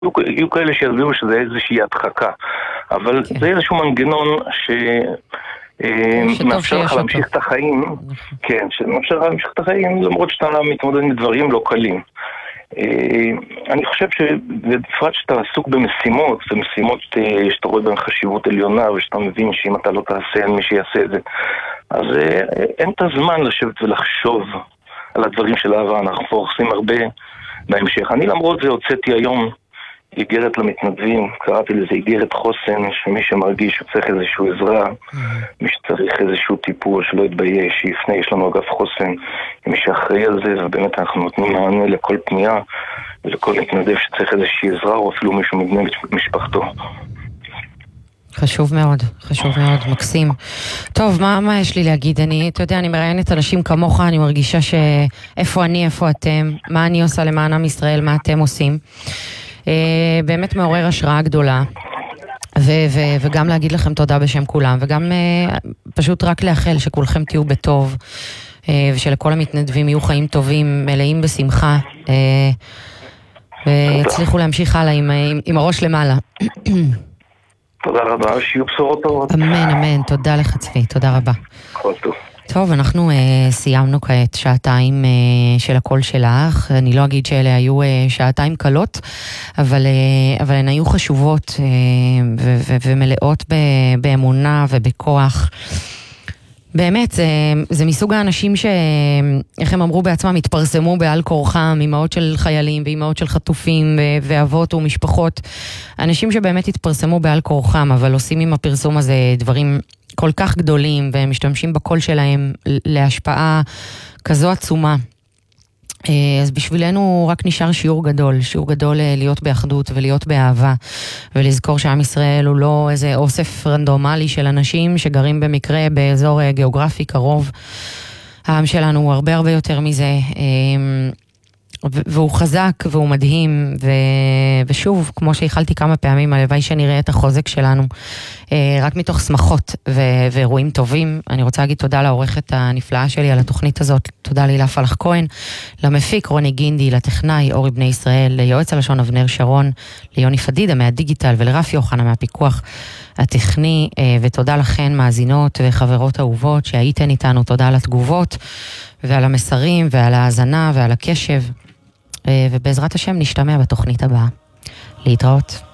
יהיו כאלה שיסבירו שזה איזושהי הדחקה, אבל זה איזשהו מנגנון מאפשר לך להמשיך את החיים, כן, שמאפשר לך להמשיך את החיים למרות שאתה מתמודד עם דברים לא קלים. אני חושב שבפרט שאתה עסוק במשימות, ומשימות שאתה רואה בהן חשיבות עליונה, ושאתה מבין שאם אתה לא תעשה, אין מי שיעשה את זה, אז אין את הזמן לשבת ולחשוב על הדברים של אהבה. אנחנו עושים הרבה בהמשך. אני למרות זה הוצאתי היום איגרת למתנדבים, קראתי לזה איגרת חוסן, שמי שמרגיש שצריך איזשהו עזרה, מי שצריך איזשהו טיפול, שלא יתבייש, שיפנה. יש לנו אגף חוסן, מי שאחראי על זה, ובאמת אנחנו נותנים מענה לכל פנייה, ולכל מתנדב שצריך איזושהי עזרה, או אפילו מישהו מבני משפחתו. חשוב מאוד, חשוב מאוד, מקסים. טוב, מה יש לי להגיד? אתה יודע, אני מראיינת אנשים כמוך, אני מרגישה שאיפה אני, איפה אתם, מה אני עושה למען עם ישראל, מה אתם עושים. באמת מעורר השראה גדולה, וגם להגיד לכם תודה בשם כולם, וגם פשוט רק לאחל שכולכם תהיו בטוב, ושלכל המתנדבים יהיו חיים טובים, מלאים בשמחה, ויצליחו להמשיך הלאה עם הראש למעלה. תודה רבה, שיהיו בשורות טובות. אמן, אמן, תודה לך צבי, תודה רבה. כל טוב. טוב, אנחנו סיימנו כעת שעתיים של הקול שלך. אני לא אגיד שאלה היו שעתיים קלות, אבל הן היו חשובות ומלאות באמונה ובכוח. באמת, זה מסוג האנשים איך הם אמרו בעצמם, התפרסמו בעל כורחם, אמהות של חיילים ואמהות של חטופים ואבות ומשפחות. אנשים שבאמת התפרסמו בעל כורחם, אבל עושים עם הפרסום הזה דברים כל כך גדולים, והם משתמשים בקול שלהם להשפעה כזו עצומה. אז בשבילנו רק נשאר שיעור גדול להיות באחדות ולהיות באהבה, ולזכור שעם ישראל הוא לא איזה אוסף רנדומלי של אנשים שגרים במקרה באזור גיאוגרפי קרוב. העם שלנו הוא הרבה הרבה יותר מזה, והוא חזק והוא מדהים, ושוב, כמו שהחלתי כמה פעמים, הלוואי שנראה את החוזק שלנו רק מתוך שמחות ואירועים טובים. אני רוצה להגיד תודה לעורכת הנפלאה שלי על התוכנית הזאת, תודה להילה פלח כהן, למפיק רוני גינדי, לטכנאי אורי בני ישראל, ליועץ הלשון אבנר שרון, ליוני פדידה מהדיגיטל, ולרפי אוחנה מהפיקוח הטכני, ותודה לכן מאזינות וחברות אהובות שהייתן איתנו. תודה על התגובות ועל המסרים ועל ההאזנה ועל הקשב, ובעזרת השם נשתמע בתוכנית הבאה. להתראות.